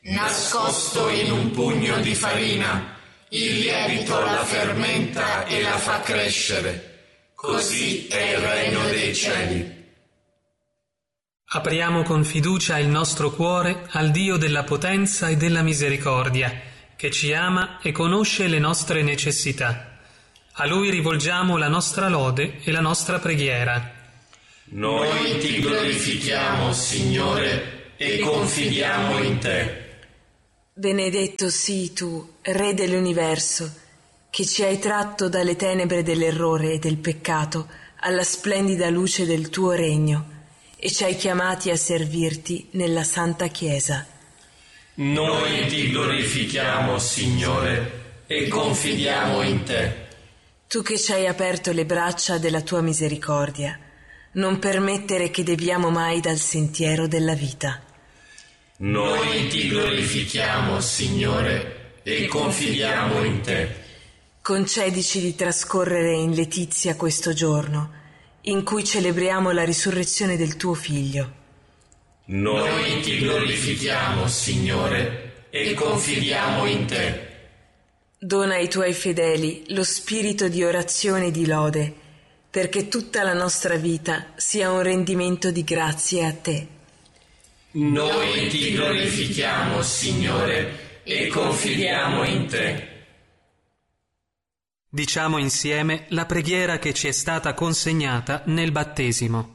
nascosto in un pugno di farina, il lievito la fermenta e la fa crescere. Così è il regno dei cieli. Apriamo con fiducia il nostro cuore al Dio della potenza e della misericordia, che ci ama e conosce le nostre necessità. A Lui rivolgiamo la nostra lode e la nostra preghiera. Noi ti glorifichiamo, Signore, e confidiamo in te. Benedetto sii tu, Re dell'universo, che ci hai tratto dalle tenebre dell'errore e del peccato alla splendida luce del tuo regno e ci hai chiamati a servirti nella Santa Chiesa. Noi ti glorifichiamo, Signore, e confidiamo in te. Tu che ci hai aperto le braccia della tua misericordia, non permettere che deviamo mai dal sentiero della vita. Noi ti glorifichiamo, Signore, e confidiamo in te. Concedici di trascorrere in letizia questo giorno, in cui celebriamo la risurrezione del tuo Figlio. Noi ti glorifichiamo, Signore, e confidiamo in te. Dona ai tuoi fedeli lo spirito di orazione e di lode, perché tutta la nostra vita sia un rendimento di grazie a te. Noi ti glorifichiamo, Signore, e confidiamo in te. Diciamo insieme la preghiera che ci è stata consegnata nel battesimo.